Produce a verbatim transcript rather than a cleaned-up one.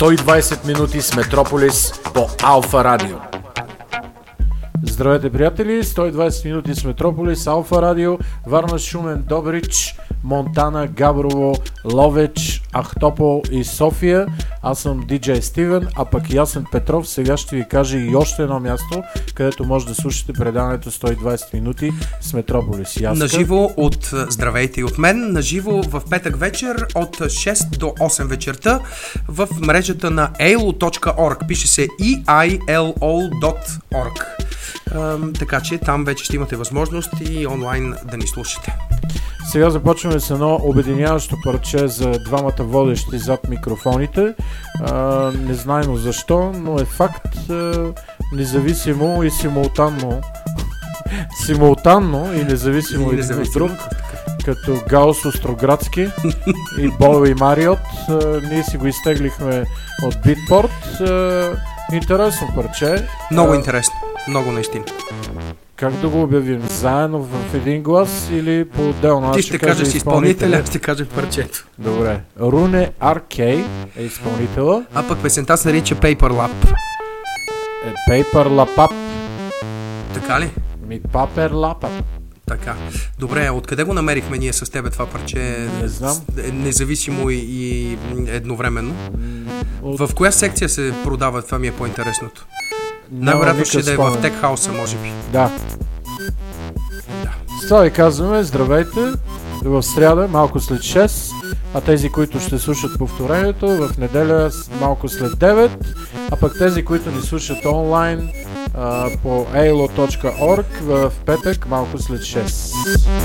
сто и двайсет минути с Метрополис по Алфа Радио. Здравейте, приятели! сто и двайсет минути с Метрополис, Алфа Радио, Варна, Шумен, Добрич, Монтана, Габрово, Ловеч, Ахтопол и София. Аз съм диджей Стивен, а пък Ясен Петров сега ще ви каже и още едно място, където може да слушате предаването сто и двайсет минути с Метрополис. Яска. Наживо от здравейте и от мен, наживо в петък вечер от шест до осем вечерта в мрежата на и ел о точка орг. Пише се и ай ел о точка орг. Uh, така че там вече ще имате възможност и онлайн да ни слушате. Сега започваме с едно обединяващо парче за двамата водещи зад микрофоните. Uh, не знаем защо, но е факт, uh, независимо и симултанно симултанно и независимо и един от друг, като Гаус Остроградски и Бойл и Мариот, uh, ние си го изтеглихме от Битпорт. Uh, интересно парче. Много uh, интересно. Много наистина. Как да го обявим? Заедно в един глас или по-отделно? Ти ще кажеш изпълнителя, аз ще кажа парчето. Добре. Руне ар кей е изпълнителя. А пък песента се нарича Paper Lap. Е, Paper Lapap. Така ли? Ми Paper Lapap. Така. Добре, откъде го намерихме ние с тебе това парче? Не знам. Независимо и, и едновременно. От... В коя секция се продава? Това ми е по-интересното. Най-вероятно ще да е в Tech House, може би. Да. да. С това ви казваме здравейте в сряда, малко след шест, а тези, които ще слушат повторението, в неделя малко след девет, а пък тези, които ни слушат онлайн а, по и ел о точка орг в петък, малко след шест.